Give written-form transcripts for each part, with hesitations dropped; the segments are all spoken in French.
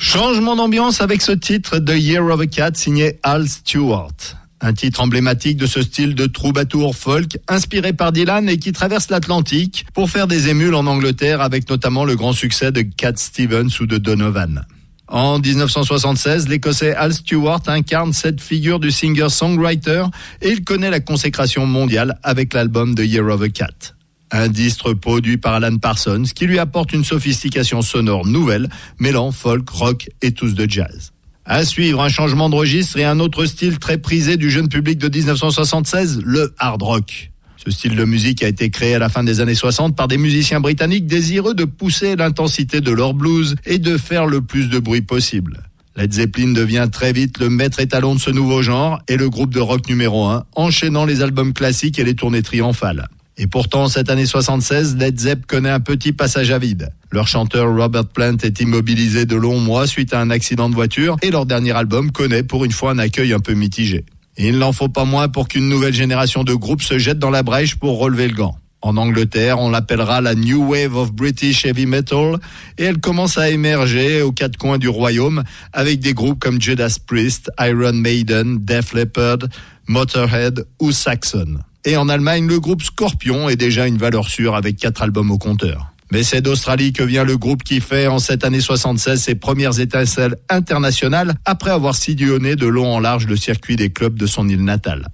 Changement d'ambiance avec ce titre The Year of a Cat signé Al Stewart. Un titre emblématique de ce style de troubadour folk inspiré par Dylan et qui traverse l'Atlantique pour faire des émules en Angleterre avec notamment le grand succès de Cat Stevens ou de Donovan. En 1976, l'Écossais Al Stewart incarne cette figure du singer-songwriter et il connaît la consécration mondiale avec l'album The Year of a Cat. Un disque produit par Alan Parsons qui lui apporte une sophistication sonore nouvelle, mêlant folk, rock et tous de jazz. À suivre, un changement de registre et un autre style très prisé du jeune public de 1976, le hard rock. Ce style de musique a été créé à la fin des années 60 par des musiciens britanniques désireux de pousser l'intensité de leur blues et de faire le plus de bruit possible. Led Zeppelin devient très vite le maître étalon de ce nouveau genre et le groupe de rock numéro 1, enchaînant les albums classiques et les tournées triomphales. Et pourtant, cette année 76, Led Zepp connaît un petit passage à vide. Leur chanteur Robert Plant est immobilisé de longs mois suite à un accident de voiture et leur dernier album connaît pour une fois un accueil un peu mitigé. Et il n'en faut pas moins pour qu'une nouvelle génération de groupes se jette dans la brèche pour relever le gant. En Angleterre, on l'appellera la New Wave of British Heavy Metal et elle commence à émerger aux quatre coins du royaume avec des groupes comme Judas Priest, Iron Maiden, Def Leppard, Motorhead ou Saxon. Et en Allemagne, le groupe Scorpion est déjà une valeur sûre avec 4 albums au compteur. Mais c'est d'Australie que vient le groupe qui fait en cette année 76 ses premières étincelles internationales après avoir sillonné de long en large le circuit des clubs de son île natale.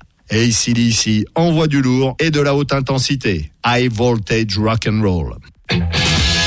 AC/DC envoie du lourd et de la haute intensité. High Voltage Rock and Roll.